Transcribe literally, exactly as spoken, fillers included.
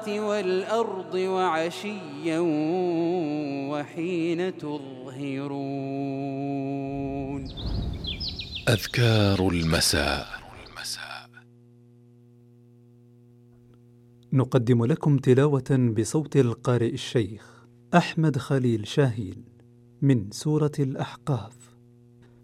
السماوات والأرض وعشيا وحين تظهرون. أذكار المساء. نقدم لكم تلاوة بصوت القارئ الشيخ أحمد خليل شاهين من سورة الأحقاف.